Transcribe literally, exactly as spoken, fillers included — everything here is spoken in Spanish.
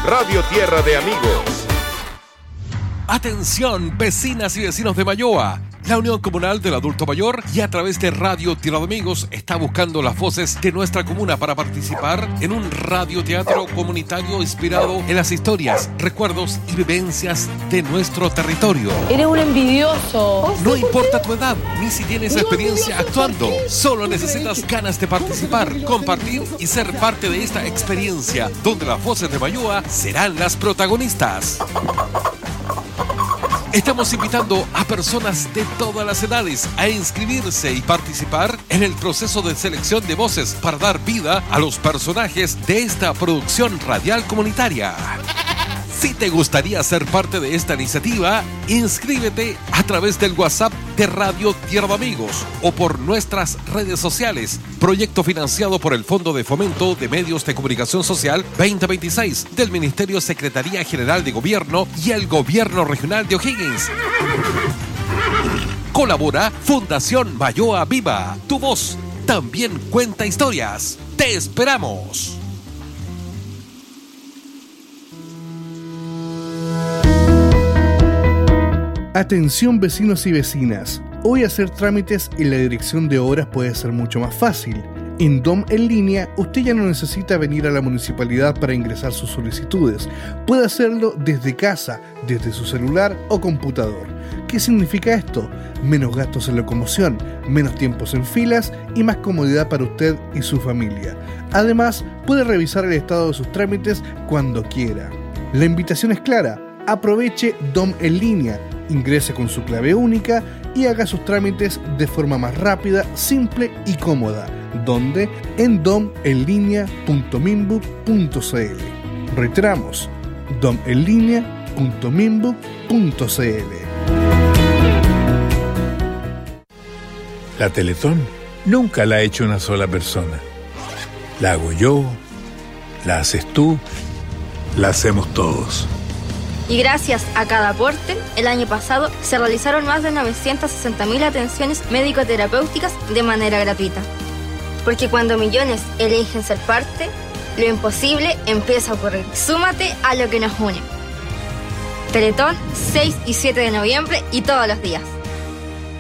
Radio Tierra de Amigos. Atención, vecinas y vecinos de Malloa. La Unión Comunal del Adulto Mayor y a través de Radio Tierra de Amigos está buscando las voces de nuestra comuna para participar en un radioteatro comunitario inspirado en las historias, recuerdos y vivencias de nuestro territorio. Eres un envidioso. No importa tu edad, ni si tienes experiencia actuando. Solo necesitas ganas de participar, compartir y ser parte de esta experiencia, donde las voces de Malloa serán las protagonistas. Estamos invitando a personas de todas las edades a inscribirse y participar en el proceso de selección de voces para dar vida a los personajes de esta producción radial comunitaria. Si te gustaría ser parte de esta iniciativa, inscríbete a través del WhatsApp de Radio Tierra de Amigos o por nuestras redes sociales. Proyecto financiado por el Fondo de Fomento de Medios de Comunicación Social veinte veintiséis del Ministerio Secretaría General de Gobierno y el Gobierno Regional de O'Higgins. Colabora Fundación Malloa Viva. Tu voz también cuenta historias. ¡Te esperamos! Atención vecinos y vecinas, hoy hacer trámites en la dirección de obras puede ser mucho más fácil. En D O M en línea, usted ya no necesita venir a la municipalidad para ingresar sus solicitudes. Puede hacerlo desde casa, desde su celular o computador. ¿Qué significa esto? Menos gastos en locomoción, menos tiempos en filas y más comodidad para usted y su familia. Además, puede revisar el estado de sus trámites cuando quiera. La invitación es clara, aproveche D O M en línea. Ingrese con su clave única y haga sus trámites de forma más rápida, simple y cómoda. ¿Dónde? En domenlinea punto minbuc punto cl. Reiteramos, domenlinea punto minbuc punto cl. La Teletón nunca la ha hecho una sola persona. La hago yo, la haces tú, la hacemos todos. Y gracias a cada aporte, el año pasado se realizaron más de novecientas sesenta mil atenciones médico-terapéuticas de manera gratuita. Porque cuando millones eligen ser parte, lo imposible empieza a ocurrir. Súmate a lo que nos une. Teletón, seis y siete de noviembre y todos los días.